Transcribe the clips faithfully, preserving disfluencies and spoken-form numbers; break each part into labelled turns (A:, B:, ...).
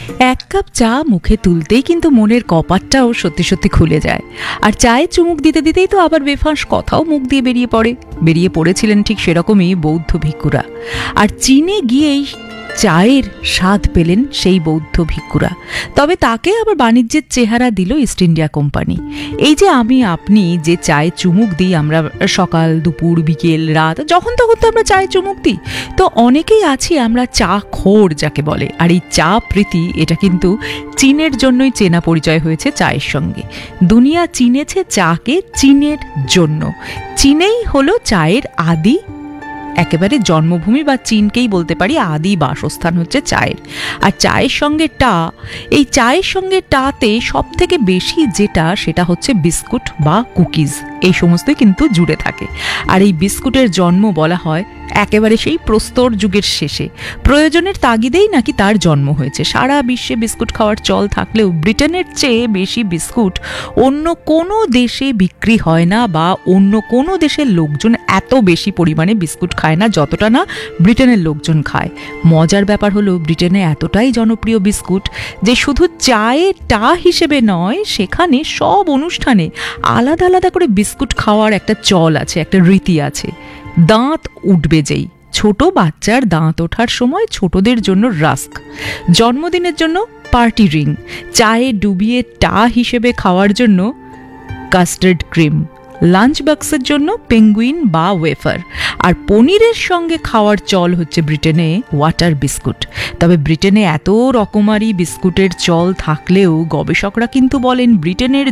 A: এক কাপ চা মুখে তুলতেই কিন্তু মনের কপাটটাও সত্যি সত্যি খুলে যায়। আর চায়ে চুমুক দিতে দিতেই তো আবার বেফাঁস কথাও মুখ দিয়ে বেরিয়ে পড়ে। বেরিয়ে পড়েছিলেন ঠিক সেরকমই বৌদ্ধ ভিক্ষুরা। আর চীনে গিয়েই চায়ের স্বাদ পেলেন সেই বৌদ্ধ ভিক্ষুরা। তবে তাকে আবার বাণিজ্যের চেহারা দিল ইস্ট ইন্ডিয়া কোম্পানি। এই যে আমি আপনি যে চায়ে চুমুক দিই, আমরা সকাল দুপুর বিকেল রাত যখন তখন তো আমরা চায়ে চুমুক দিই, তো অনেকেই আছি আমরা চা খোর যাকে বলে। আর এই চা প্রীতি এটা কিন্তু চীনের জন্যই চেনা পরিচয় হয়েছে চায়ের সঙ্গে। দুনিয়া চিনেছে চাকে চীনের জন্য। চীনেই হলো চায়ের আদি একেবারে জন্মভূমি, বা চীনকেই বলতে পারি আদি বাসস্থান হচ্ছে চায়ের। আর চায়ের সঙ্গে টা, এই চায়ের সঙ্গে টাতে সব থেকে বেশি যেটা সেটা হচ্ছে বিস্কুট বা কুকিজ, এই সমস্তই কিন্তু জুড়ে থাকে। আর এই বিস্কুটের জন্ম বলা হয় একেবারে সেই প্রস্তর যুগের শেষে। প্রয়োজনের তাগিদেই নাকি তার জন্ম হয়েছে। সারা বিশ্বে বিস্কুট খাওয়ার চল থাকলেও ব্রিটেনের চেয়ে বেশি বিস্কুট অন্য কোনো দেশে বিক্রি হয় না, বা অন্য কোনো দেশের লোকজন এত বেশি পরিমাণে বিস্কুট খায় না যতটা না ব্রিটেনের লোকজন খায়। মজার ব্যাপার হলো ব্রিটেনে এতটাই জনপ্রিয় বিস্কুট যে শুধু চায়ে টা হিসেবে নয়, সেখানে সব অনুষ্ঠানে আলাদা আলাদা করে বিস্কুট খাওয়ার একটা চল আছে, একটা রীতি আছে। দাঁত উঠবে যেই, ছোট বাচ্চার দাঁত ওঠার সময় ছোটদের জন্য রাস্ক, জন্মদিনের জন্য পার্টি রিং, চায়ে ডুবিয়ে টা হিসেবে খাওয়ার জন্য কাস্টার্ড ক্রিম, লাঞ্চ বক্সের জন্য পেঙ্গুইন বা ওয়েফার, আর পনিরের সঙ্গে খাওয়ার চল হচ্ছে ব্রিটেনে ওয়াটার বিস্কুট। তবে ব্রিটেনে এত রকমারি বিস্কুটের চল থাকলেও গবেষকরা কিন্তু বলেন ব্রিটেনের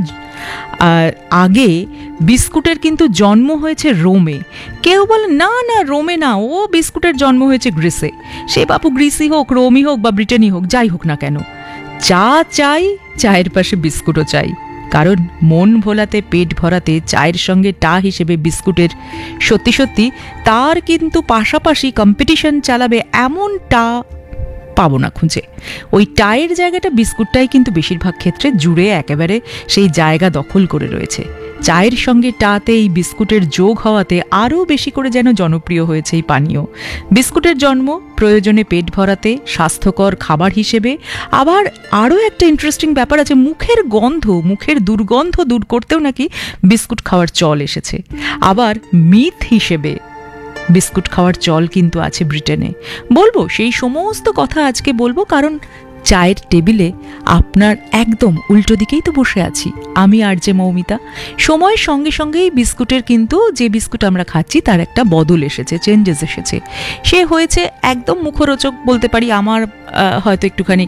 A: আগে বিস্কুটের কিন্তু জন্ম হয়েছে রোমে। কেউ বলেন না না রোমে না, ও বিস্কুটের জন্ম হয়েছে গ্রিসে। সে বাপু গ্রিসই হোক, রোমই হোক বা ব্রিটেনই হোক, যাই হোক না কেন, চা চাই, চায়ের পাশে বিস্কুটও চাই। কারণ মন ভোলাতে পেট ভরাতে চায়ের সঙ্গে টা হিসেবে বিস্কুটের সত্যি সত্যি তার কিন্তু পাশাপাশি কম্পিটিশন চালাবে এমন টা পাবো না খুঁজে। ওই টায়ের জায়গাটা বিস্কুটটাই কিন্তু বেশিরভাগ ক্ষেত্রে জুড়ে একেবারে সেই জায়গা দখল করে রয়েছে। চায়ের সঙ্গে টাতে এই বিস্কুটের যোগ হওয়াতে আরও বেশি করে যেন জনপ্রিয় হয়েছে এই পানীয়। বিস্কুটের জন্ম প্রয়োজনে পেট ভরাতে, স্বাস্থ্যকর খাবার হিসেবে। আবার আরও একটা ইন্টারেস্টিং ব্যাপার আছে, মুখের গন্ধ, মুখের দুর্গন্ধ দূর করতেও নাকি বিস্কুট খাওয়ার চল এসেছে। আবার মিথ হিসেবে বিস্কুট খাওয়ার চল কিন্তু আছে ব্রিটেনে। বলবো সেই সমস্ত কথা আজকে বলবো, কারণ চায়ের টেবিলে আপনার একদম উল্টো দিকেই তো বসে আছি আমি আর যে মৌমিতা। সময়ের সঙ্গে সঙ্গেই বিস্কুটের কিন্তু যে বিস্কুট আমরা খাচ্ছি তার একটা বদল এসেছে, চেঞ্জেস এসেছে। সে হয়েছে একদম মুখরোচক বলতে পারি। আমার হয়তো একটুখানি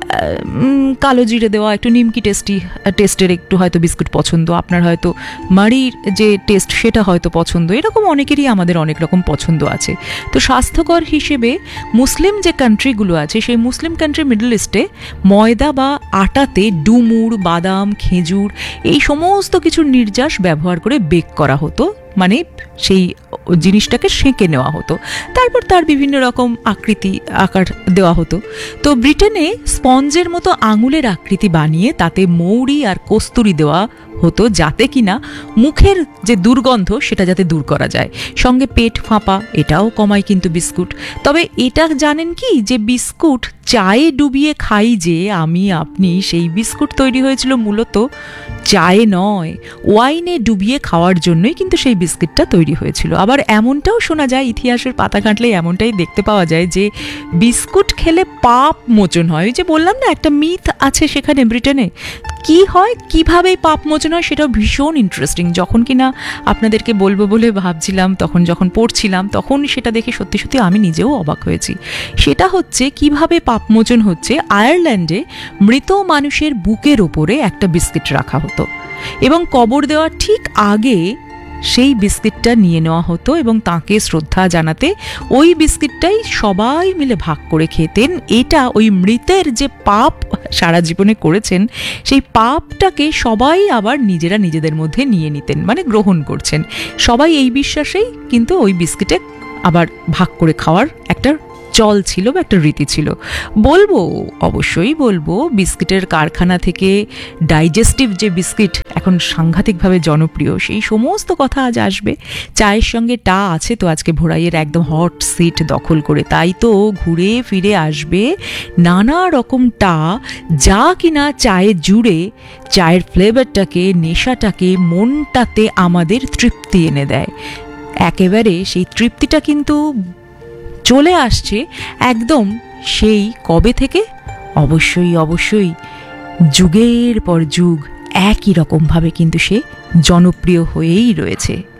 A: কালো জিরে দেওয়া একটু নিমকি টেস্টি টেস্টের একটু হয়তো বিস্কুট পছন্দ, আপনার হয়তো মাড়ির যে টেস্ট সেটা হয়তো পছন্দ। এরকম অনেকেরই আমাদের অনেক রকম পছন্দ আছে। তো স্বাস্থ্যকর হিসেবে মুসলিম যে কান্ট্রিগুলো আছে, সেই মুসলিম কান্ট্রি মিডল ইস্টে ময়দা বা আটাতে ডুমুর, বাদাম, খেজুর এই সমস্ত কিছুর নির্যাস ব্যবহার করে বেক করা হতো, মানে সেই জিনিসটাকে সেঁকে নেওয়া হতো, তারপর তার বিভিন্ন রকম আকৃতি আকার দেওয়া হতো। তো ব্রিটেনে স্পঞ্জের মতো আঙুলের আকৃতি বানিয়ে তাতে মৌরি আর কস্তুরি দেওয়া হতো, যাতে কিনা মুখের যে দুর্গন্ধ সেটা যাতে দূর করা যায়। সঙ্গে পেট ফাঁপা এটাও কমায় কিন্তু বিস্কুট। তবে এটা জানেন কি যে বিস্কুট চায়ে ডুবিয়ে খাই যে আমি আপনি, সেই বিস্কুট তৈরি হয়েছিল মূলত চায়ে নয়, ওয়াইনে ডুবিয়ে খাওয়ার জন্যই কিন্তু সেই বিস্কিটটা তৈরি হয়েছিল। আবার এমনটাও শোনা যায়, ইতিহাসের পাতা ঘাঁটলে এমনটাই দেখতে পাওয়া যায় যে বিস্কুট খেলে পাপ মোচন হয়। ওই যে বললাম না একটা মিথ আছে সেখানে ব্রিটেনে। কি হয়, কিভাবে পাপ মোচন হয় সেটাও ভীষণ ইন্টারেস্টিং। যখন কিনা আপনাদেরকে বলবো বলে ভাবছিলাম, তখন যখন পড়ছিলাম তখন সেটা দেখে সত্যি সত্যি আমি নিজেও অবাক হয়েছি। সেটা হচ্ছে কিভাবে পাপ মোচন হচ্ছে, আয়ারল্যান্ডে মৃত মানুষের বুকের ওপরে একটা বিস্কিট রাখা হতো এবং কবর দেওয়ার ঠিক আগে সেই বিস্কিটটা নিয়ে নেওয়া হতো এবং তাকে শ্রদ্ধা জানাতে ওই বিস্কিটটাই সবাই মিলে ভাগ করে খেতেন। এটা ওই মৃতের যে পাপ সারা জীবনে করেছেন সেই পাপটাকে সবাই আবার নিজেরা নিজেদের মধ্যে নিয়ে নিতেন, মানে গ্রহণ করছেন সবাই। এই বিশ্বাসেই কিন্তু ওই বিস্কিটে আবার ভাগ করে খাওয়ার একটা চল ছিল বা একটা রীতি ছিল। বলবো, অবশ্যই বলবো, বিস্কিটের কারখানা থেকে ডাইজেস্টিভ যে বিস্কিট এখন সাংঘাতিকভাবে জনপ্রিয়, সেই সমস্ত কথা আজ আসবে। চায়ের সঙ্গে টা আছে তো আজকে ভোরাইয়ের একদম হট সিট দখল করে, তাই তো ঘুরে ফিরে আসবে নানা রকম টা, যা কিনা চায়ে জুড়ে চায়ের ফ্লেভারটাকে, নেশাটাকে, মনটাতে আমাদের তৃপ্তি এনে দেয়। একেবারে সেই তৃপ্তিটা কিন্তু চলে আসছে একদম সেই কবে থেকে, অবশ্যই অবশ্যই যুগের পর যুগ একই রকমভাবে কিন্তু সে জনপ্রিয় হয়েই রয়েছে।